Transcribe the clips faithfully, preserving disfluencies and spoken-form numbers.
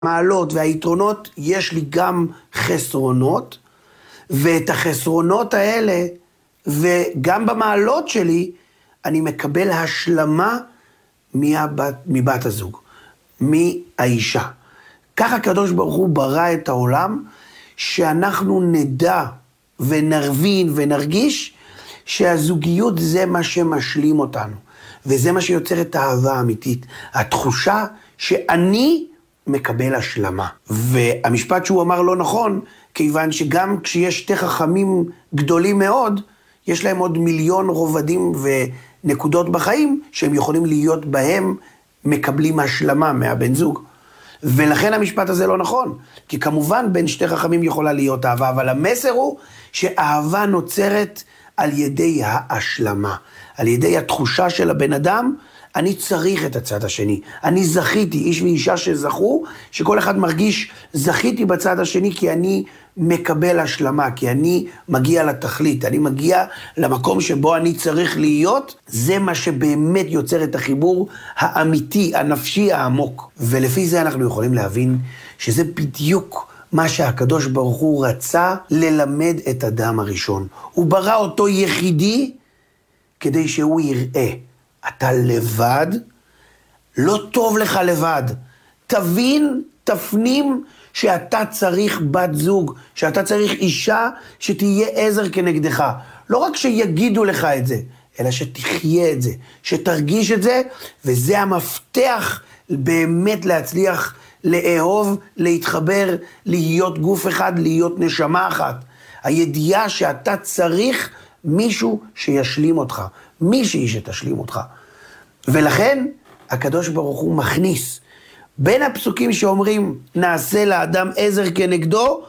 המעלות והיתרונות, יש לי גם חסרונות, ואת החסרונות האלה, וגם במעלות שלי, אני מקבל השלמה מהבת, מבת הזוג, מהאישה. ככה הקדוש ברוך הוא ברא את העולם, שאנחנו נדע ונרבין ונרגיש, שהזוגיות זה מה שמשלים אותנו, וזה מה שיוצר את האהבה האמיתית. התחושה שאני מקבל השלמה. והמשפט שהוא אמר לא נכון, כיוון שגם כשיש שתי חכמים גדולים מאוד, יש להם עוד מיליון רובדים ונקודות בחיים, שהם יכולים להיות בהם מקבלים השלמה מהבן זוג. ולכן המשפט הזה לא נכון, כי כמובן בין שתי חכמים יכולה להיות אהבה, אבל המסר הוא שאהבה נוצרת על ידי ההשלמה, על ידי התחושה של הבן אדם, אני צריך את הצד השני, אני זכיתי, איש ואישה שזכו, שכל אחד מרגיש, זכיתי בצד השני כי אני מקבל השלמה, כי אני מגיע לתכלית, אני מגיע למקום שבו אני צריך להיות, זה מה שבאמת יוצר את החיבור האמיתי, הנפשי, העמוק. ולפי זה אנחנו יכולים להבין שזה בדיוק מה שהקדוש ברוך הוא רצה ללמד את אדם הראשון. הוא ברא אותו יחידי כדי שהוא יראה. אתה לבד, לא טוב לך לבד. תבין, תפנים שאתה צריך בת זוג, שאתה צריך אישה שתהיה עזר כנגדך. לא רק שיגידו לך את זה, אלא שתחיה את זה, שתרגיש את זה, וזה המפתח באמת להצליח לאהוב, להתחבר, להיות גוף אחד, להיות נשמה אחת. הידיעה שאתה צריך מישהו שישלים אותך, מישהי שתשלים אותך. ולכן הקדוש ברוך הוא מכניס בין הפסוקים שאומרים נעשה לאדם עזר כנגדו,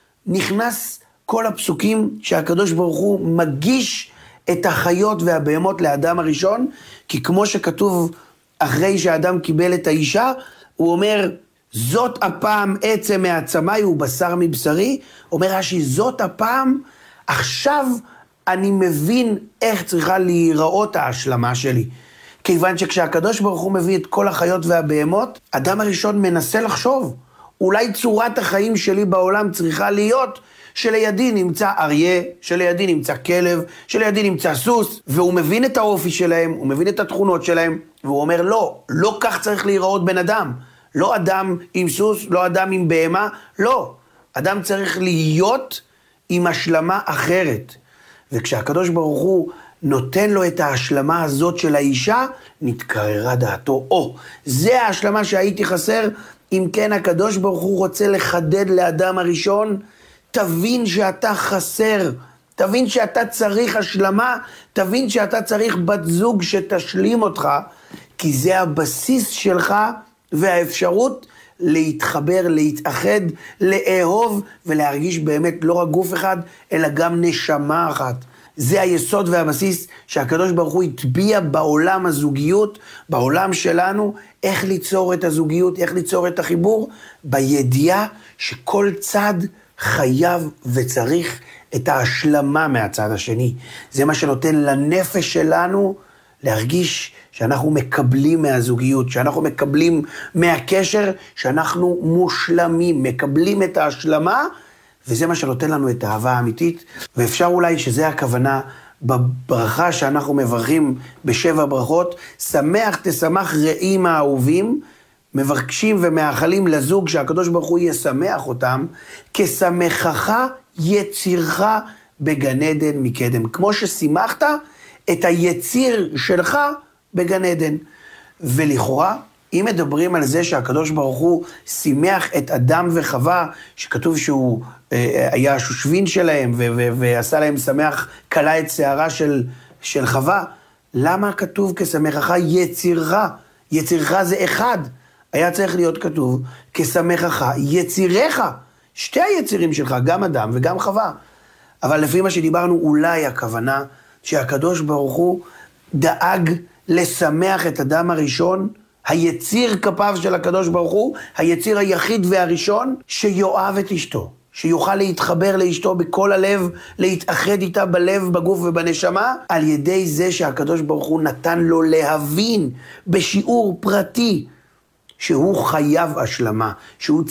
נכנס כל הפסוקים שהקדוש ברוך הוא מגיש את החיות והבהמות לאדם הראשון, כי כמו שכתוב אחרי שהאדם קיבל את האישה, הוא אומר זאת הפעם עצם מעצמי ובשר מבשרי, אומר רש"י זאת הפעם, עכשיו אני מבין איך צריכה להיראות ההשלמה שלי. כיוון שכשהקדוש ברוך הוא מביא את כל החיות והבהמות, אדם הראשון מנסה לחשוב, אולי צורת החיים שלי בעולם צריכה להיות שלידי נמצא אריה, שלידי נמצא כלב, שלידי נמצא סוס, והוא מבין את האופי שלהם, הוא מבין את התכונות שלהם, והוא אומר לא, לא כך צריך להיראות בן אדם. לא אדם עם סוס, לא אדם עם בהמה, לא. אדם צריך להיות עם השלמה אחרת. וכשהקדוש ברוך הוא נותן לו את ההשלמה הזאת של האישה, נתקררה דעתו. או, זה ההשלמה שהייתי חסר, אם כן הקדוש ברוך הוא רוצה לחדד לאדם הראשון, תבין שאתה חסר, תבין שאתה צריך השלמה, תבין שאתה צריך בת זוג שתשלים אותך, כי זה הבסיס שלך והאפשרות להתחבר, להתאחד, לאהוב ולהרגיש באמת לא רק גוף אחד, אלא גם נשמה אחת. זה היסוד והבסיס שהקדוש ברוך הוא הטביע בעולם הזוגיות, בעולם שלנו, איך ליצור את הזוגיות, איך ליצור את החיבור, בידיעה שכל צד חייב וצריך את ההשלמה מהצד השני. זה מה שנותן לנפש שלנו להרגיש שאנחנו מקבלים מהזוגיות, שאנחנו מקבלים מהקשר, שאנחנו מושלמים, מקבלים את ההשלמה, וזה מה שנותן לנו את האהבה האמיתית, ואפשר אולי שזה הכוונה בברכה שאנחנו מברכים בשבע ברכות, שמח תשמח רעים האהובים, מבקשים ומאחלים לזוג שהקדוש ברוך הוא ישמח אותם, כשמחך יצירך בגן עדן מקדם. כמו ששימחת את היציר שלך בגן עדן. ולכאורה, אם מדברים על זה שהקדוש ברוך הוא שימח את אדם וחווה, שכתוב שהוא אה, היה השושבין שלהם, ו- ו- ועשה להם שמח, קלה את שערה של, של חווה, למה כתוב כשמחך יצירך? יצירך זה אחד. היה צריך להיות כתוב כשמחך יצירך. שתי היצירים שלך, גם אדם וגם חווה. אבל לפי מה שדיברנו, אולי הכוונה שהקדוש ברוך הוא דאג לשמח את אדם הראשון, היציר כפיו של הקדוש ברוך הוא, היציר היחיד והראשון, שיואב את אשתו, שיוכל להתחבר לאשתו בכל הלב, להתאחד איתה בלב, בגוף ובנשמה, על ידי זה שהקדוש ברוך הוא נתן לו להבין בשיעור פרטי, שהוא חייב השלמה, שהוא